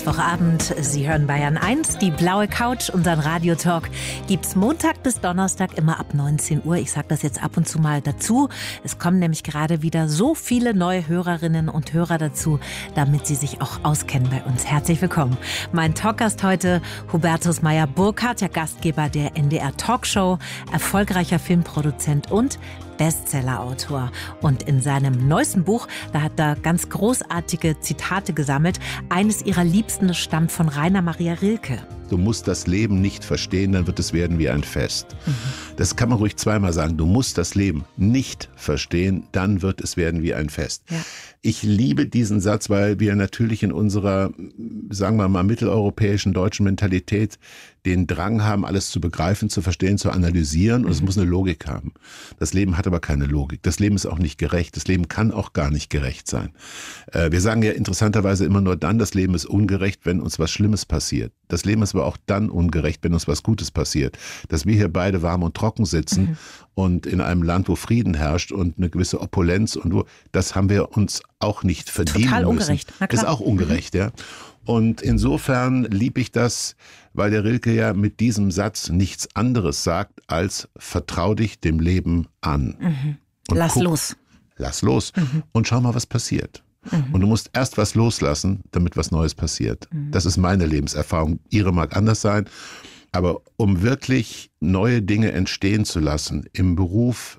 Mittwochabend. Sie hören Bayern 1, die blaue Couch, unseren Radiotalk. Gibt's Montag bis Donnerstag immer ab 19 Uhr. Ich sage das jetzt ab und zu mal dazu. Es kommen nämlich gerade wieder so viele neue Hörerinnen und Hörer dazu, damit sie sich auch auskennen bei uns. Herzlich willkommen. Mein Talkgast heute, Hubertus Meyer-Burkhardt, der Gastgeber der NDR Talkshow, erfolgreicher Filmproduzent und Bestsellerautor. Und in seinem neuesten Buch, da hat er ganz großartige Zitate gesammelt. Eines ihrer Liebsten stammt von Rainer Maria Rilke. Du musst das Leben nicht verstehen, dann wird es werden wie ein Fest. Das kann man ruhig zweimal sagen. Du musst das Leben nicht verstehen, dann wird es werden wie ein Fest. Ja. Ich liebe diesen Satz, weil wir natürlich in unserer, sagen wir mal, mitteleuropäischen deutschen Mentalität den Drang haben, alles zu begreifen, zu verstehen, zu analysieren. Und es muss eine Logik haben. Das Leben hat aber keine Logik. Das Leben ist auch nicht gerecht. Das Leben kann auch gar nicht gerecht sein. Wir sagen ja interessanterweise immer nur dann, das Leben ist ungerecht, wenn uns was Schlimmes passiert. Das Leben ist aber auch dann ungerecht, wenn uns was Gutes passiert. Dass wir hier beide warm und trocken sitzen und in einem Land, wo Frieden herrscht und eine gewisse Opulenz und das haben wir uns auch nicht verdienen Total müssen. Ungerecht. Na klar. Ist auch ungerecht, ja. Und insofern liebe ich das, weil der Rilke ja mit diesem Satz nichts anderes sagt, als vertrau dich dem Leben an. Und Lass los. Lass los und schau mal, was passiert. Und du musst erst was loslassen, damit was Neues passiert. Das ist meine Lebenserfahrung. Ihre mag anders sein. Aber um wirklich neue Dinge entstehen zu lassen, im Beruf,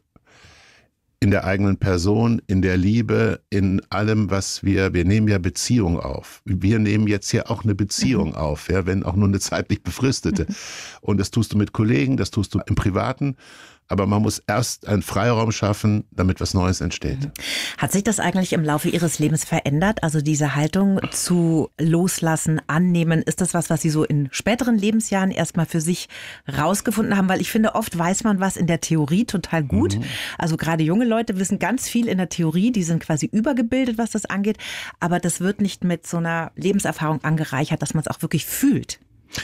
in der eigenen Person, in der Liebe, in allem, was wir nehmen ja Beziehung auf. Wir nehmen jetzt hier auch eine Beziehung auf, ja, wenn auch nur eine zeitlich befristete. Und das tust du mit Kollegen, das tust du im Privaten. Aber man muss erst einen Freiraum schaffen, damit was Neues entsteht. Hat sich das eigentlich im Laufe Ihres Lebens verändert? Also diese Haltung zu loslassen, annehmen, ist das was Sie so in späteren Lebensjahren erstmal für sich rausgefunden haben? Weil ich finde, oft weiß man was in der Theorie total gut. Also gerade junge Leute wissen ganz viel in der Theorie, die sind quasi übergebildet, was das angeht. Aber das wird nicht mit so einer Lebenserfahrung angereichert, dass man es auch wirklich fühlt.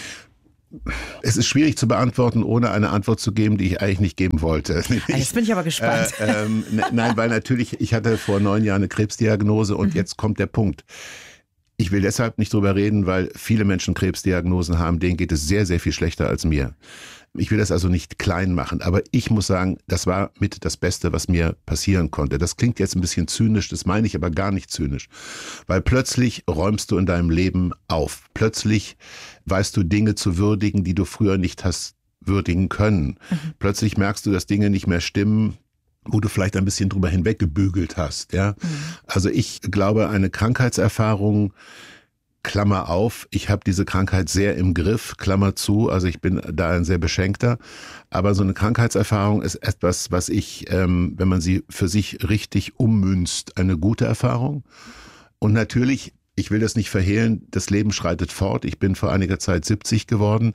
Es ist schwierig zu beantworten, ohne eine Antwort zu geben, die ich eigentlich nicht geben wollte. Jetzt bin ich aber gespannt. Nein, weil natürlich, ich hatte vor 9 Jahren eine Krebsdiagnose und jetzt kommt der Punkt. Ich will deshalb nicht drüber reden, weil viele Menschen Krebsdiagnosen haben, denen geht es sehr, sehr viel schlechter als mir. Ich will das also nicht klein machen, aber ich muss sagen, das war mit das Beste, was mir passieren konnte. Das klingt jetzt ein bisschen zynisch, das meine ich aber gar nicht zynisch, weil plötzlich räumst du in deinem Leben auf. Plötzlich weißt du Dinge zu würdigen, die du früher nicht hast würdigen können. Plötzlich merkst du, dass Dinge nicht mehr stimmen, wo du vielleicht ein bisschen drüber hinweggebügelt hast. Ja? Also ich glaube, eine Krankheitserfahrung, Klammer auf, ich habe diese Krankheit sehr im Griff, Klammer zu, also ich bin da ein sehr Beschenkter, aber so eine Krankheitserfahrung ist etwas, was ich, wenn man sie für sich richtig ummünzt, eine gute Erfahrung. Und natürlich, ich will das nicht verhehlen, das Leben schreitet fort, ich bin vor einiger Zeit 70 geworden.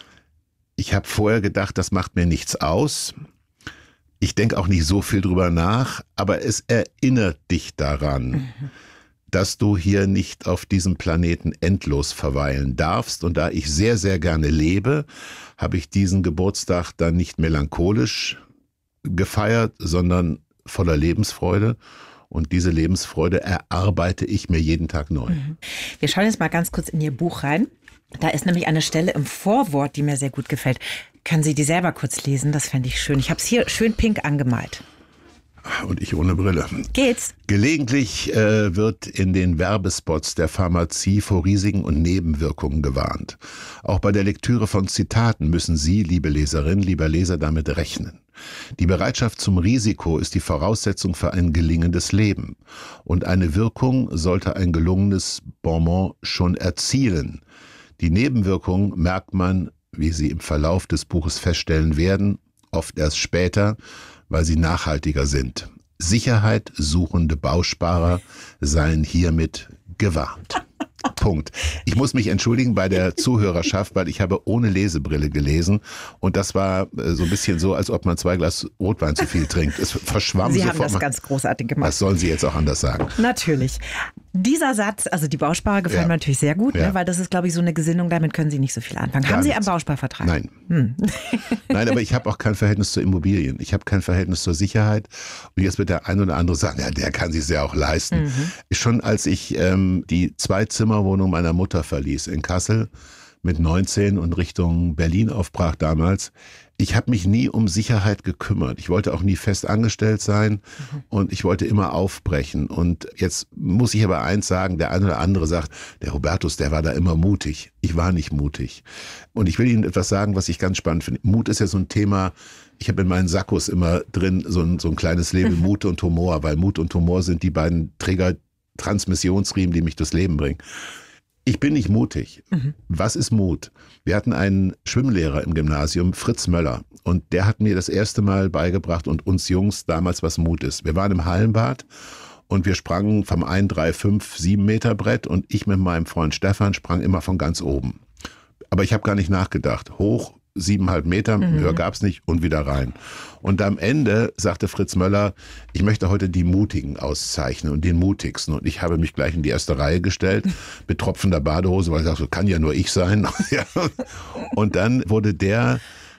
Ich habe vorher gedacht, das macht mir nichts aus. Ich denke auch nicht so viel drüber nach, aber es erinnert dich daran, dass du hier nicht auf diesem Planeten endlos verweilen darfst. Und da ich sehr, sehr gerne lebe, habe ich diesen Geburtstag dann nicht melancholisch gefeiert, sondern voller Lebensfreude. Und diese Lebensfreude erarbeite ich mir jeden Tag neu. Wir schauen jetzt mal ganz kurz in Ihr Buch rein. Da ist nämlich eine Stelle im Vorwort, die mir sehr gut gefällt. Können Sie die selber kurz lesen? Das fände ich schön. Ich habe es hier schön pink angemalt. Und ich ohne Brille. Geht's? Gelegentlich wird in den Werbespots der Pharmazie vor Risiken und Nebenwirkungen gewarnt. Auch bei der Lektüre von Zitaten müssen Sie, liebe Leserin, lieber Leser, damit rechnen. Die Bereitschaft zum Risiko ist die Voraussetzung für ein gelingendes Leben. Und eine Wirkung sollte ein gelungenes Bonbon schon erzielen. Die Nebenwirkungen merkt man, wie Sie im Verlauf des Buches feststellen werden, oft erst später, weil sie nachhaltiger sind. Sicherheit suchende Bausparer seien hiermit gewarnt. Punkt. Ich muss mich entschuldigen bei der Zuhörerschaft, weil ich habe ohne Lesebrille gelesen und das war so ein bisschen so, als ob man 2 Glas Rotwein zu viel trinkt. Es verschwamm Sie sofort. haben das ganz großartig gemacht. Das sollen Sie jetzt auch anders sagen. Natürlich. Dieser Satz, also die Bausparer gefallen mir natürlich sehr gut, ne, weil das ist, glaube ich, so eine Gesinnung, damit können Sie nicht so viel anfangen. Haben Sie einen Bausparvertrag? Nein. Nein, aber ich habe auch kein Verhältnis zu Immobilien. Ich habe kein Verhältnis zur Sicherheit. Und jetzt wird der ein oder andere sagen, ja, der kann sich ja auch leisten. Schon als ich die 2-Zimmer-Wohnung meiner Mutter verließ in Kassel mit 19 und Richtung Berlin aufbrach damals, ich habe mich nie um Sicherheit gekümmert. Ich wollte auch nie fest angestellt sein und ich wollte immer aufbrechen. Und jetzt muss ich aber eins sagen, der eine oder andere sagt, der Hubertus, der war da immer mutig. Ich war nicht mutig. Und ich will Ihnen etwas sagen, was ich ganz spannend finde. Mut ist ja so ein Thema, ich habe in meinen Sakkos immer drin so ein kleines Label Mut und Humor, weil Mut und Humor sind die beiden Träger-Transmissionsriemen, die mich durchs Leben bringen. Ich bin nicht mutig. Was ist Mut? Wir hatten einen Schwimmlehrer im Gymnasium, Fritz Möller. Und der hat mir das erste Mal beigebracht und uns Jungs damals, was Mut ist. Wir waren im Hallenbad und wir sprangen vom 1, 3, 5, 7 Meter Brett und ich mit meinem Freund Stefan sprang immer von ganz oben. Aber ich habe gar nicht nachgedacht. Hoch, 7,5 Meter, höher gab's nicht und wieder rein. Und am Ende sagte Fritz Möller, ich möchte heute die Mutigen auszeichnen und den Mutigsten. Und ich habe mich gleich in die erste Reihe gestellt mit tropfender Badehose, weil ich dachte, so kann ja nur ich sein. Und dann wurde der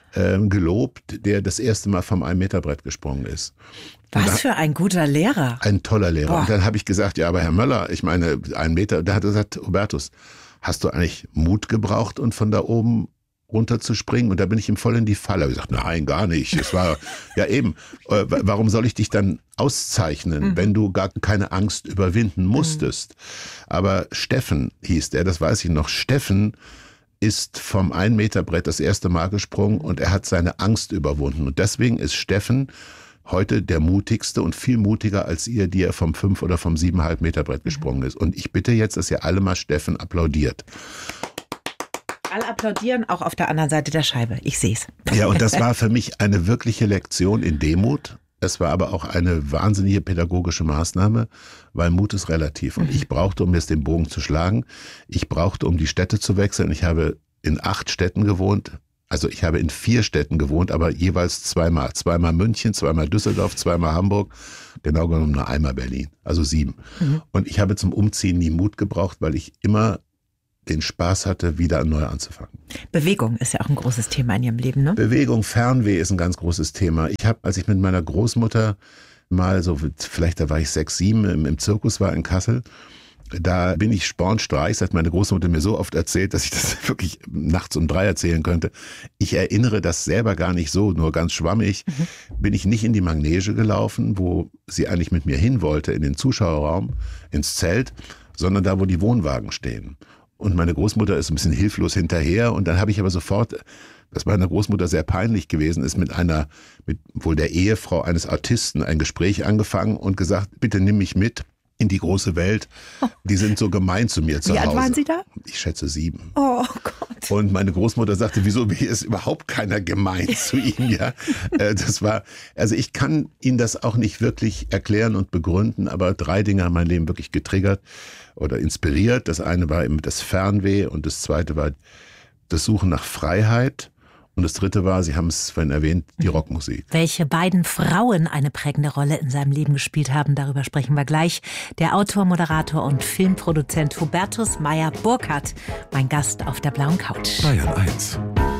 gelobt, der das erste Mal vom 1-Meter-Brett gesprungen ist. Was für ein guter Lehrer. Ein toller Lehrer. Boah. Und dann habe ich gesagt, ja, aber Herr Möller, ich meine, 1 Meter, da hat er gesagt, Hubertus, hast du eigentlich Mut gebraucht und von da oben runterzuspringen? Und da bin ich ihm voll in die Falle. Ich gesagt, nein, gar nicht. Es war ja eben, warum soll ich dich dann auszeichnen, wenn du gar keine Angst überwinden musstest? Aber Steffen hieß der, das weiß ich noch. Steffen ist vom 1-Meter-Brett das erste Mal gesprungen und er hat seine Angst überwunden. Und deswegen ist Steffen heute der mutigste und viel mutiger als ihr, die er vom 5 oder vom 7,5 Meter Brett gesprungen ist. Und ich bitte jetzt, dass ihr alle mal Steffen applaudiert. Alle applaudieren, auch auf der anderen Seite der Scheibe. Ich sehe es. Ja, und das war für mich eine wirkliche Lektion in Demut. Es war aber auch eine wahnsinnige pädagogische Maßnahme, weil Mut ist relativ. Und ich brauchte, um jetzt den Bogen zu schlagen, ich brauchte, um die Städte zu wechseln. Ich habe in 8 Städten gewohnt. Also ich habe in 4 Städten gewohnt, aber jeweils zweimal. Zweimal München, zweimal Düsseldorf, zweimal Hamburg. Genau genommen nur einmal Berlin. Also 7. Und ich habe zum Umziehen nie Mut gebraucht, weil ich immer den Spaß hatte, wieder neu anzufangen. Bewegung ist ja auch ein großes Thema in Ihrem Leben, ne? Bewegung, Fernweh ist ein ganz großes Thema. Ich habe, als ich mit meiner Großmutter mal so, vielleicht da war ich 6, 7, im Zirkus war in Kassel, da bin ich spornstreich, das hat meine Großmutter mir so oft erzählt, dass ich das wirklich nachts um 3 erzählen könnte. Ich erinnere das selber gar nicht so, nur ganz schwammig. Bin ich nicht in die Manege gelaufen, wo sie eigentlich mit mir hin wollte, in den Zuschauerraum, ins Zelt, sondern da, wo die Wohnwagen stehen. Und meine Großmutter ist ein bisschen hilflos hinterher. Und dann habe ich aber sofort, was meiner Großmutter sehr peinlich gewesen ist, mit wohl der Ehefrau eines Artisten ein Gespräch angefangen und gesagt, bitte nimm mich mit in die große Welt. Die sind so gemein zu mir zu Hause. Wie alt waren Sie da? Ich schätze 7. Oh Gott. Und meine Großmutter sagte, wieso ist überhaupt keiner gemein zu Ihnen? Ja, das war, also ich kann Ihnen das auch nicht wirklich erklären und begründen, aber 3 Dinge haben mein Leben wirklich getriggert oder inspiriert. Das eine war eben das Fernweh und das zweite war das Suchen nach Freiheit. Und das dritte war, Sie haben es vorhin erwähnt, die Rockmusik. Welche beiden Frauen eine prägende Rolle in seinem Leben gespielt haben, darüber sprechen wir gleich. Der Autor, Moderator und Filmproduzent Hubertus Meyer-Burkhardt, mein Gast auf der blauen Couch. Bayern 1